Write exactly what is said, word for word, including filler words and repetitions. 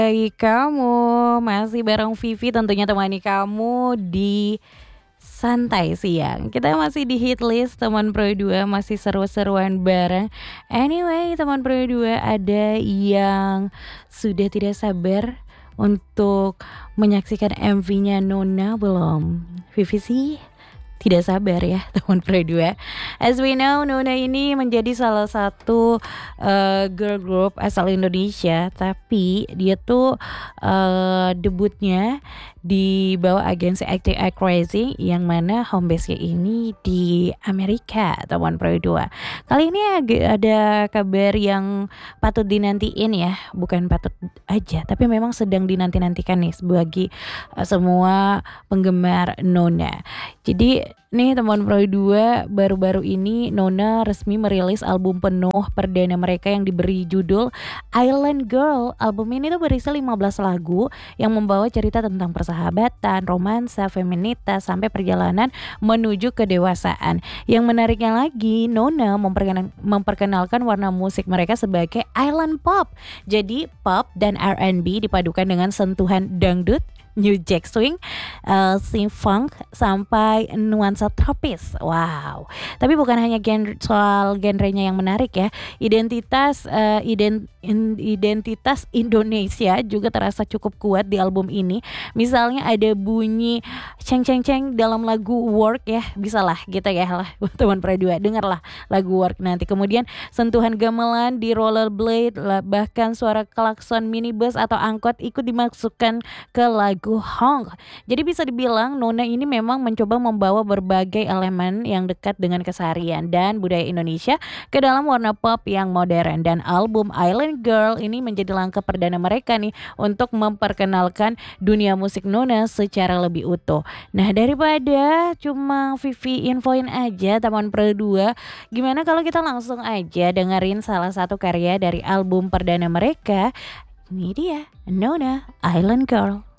Baik, kamu masih bareng Vivi tentunya temani kamu di santai siang. Kita masih di hit list teman Pro dua masih seru-seruan bareng. Anyway, teman Pro dua ada yang sudah tidak sabar untuk menyaksikan M V-nya Nona belum? Vivi sih tidak sabar ya teman Pro dua. As we know, Nona ini menjadi salah satu uh, girl group asal Indonesia, tapi dia tuh uh, debutnya di bawah agensi Active Act Rising yang mana home base-nya ini di Amerika, teman Pro dua. Kali ini ag- ada kabar yang patut dinantiin ya, bukan patut aja, tapi memang sedang dinanti-nantikan nih bagi uh, semua penggemar Nona. Jadi nih teman Pro dua, baru-baru ini Nona resmi merilis album penuh perdana mereka yang diberi judul Island Girl. Album ini tuh berisi lima belas lagu yang membawa cerita tentang persahabatan, romansa, feminitas, sampai perjalanan menuju kedewasaan. Yang menariknya lagi, Nona memperkenal- memperkenalkan warna musik mereka sebagai island pop. Jadi pop dan R and B dipadukan dengan sentuhan dangdut, New Jack Swing, uh, synth funk, sampai nuansa tropis. Wow. Tapi bukan hanya genre, soal genrenya yang menarik ya. Identitas uh, ident, in- identitas Indonesia juga terasa cukup kuat di album ini. Misalnya ada bunyi ceng ceng ceng dalam lagu Work ya. Bisalah gitu ya lah teman Pro dua. Dengarlah lagu Work nanti. Kemudian sentuhan gamelan di Rollerblade, bahkan suara klakson minibus atau angkot ikut dimasukkan ke lagu Honk. Jadi bisa dibilang Nona ini memang mencoba membawa berbagai elemen yang dekat dengan keseharian dan budaya Indonesia ke dalam warna pop yang modern. Dan album Island Girl ini menjadi langkah perdana mereka nih untuk memperkenalkan dunia musik Nona secara lebih utuh. Nah, daripada cuma Vivi infoin aja teman Pro dua, gimana kalau kita langsung aja dengerin salah satu karya dari album perdana mereka. Ini dia, Nona, Island Girl.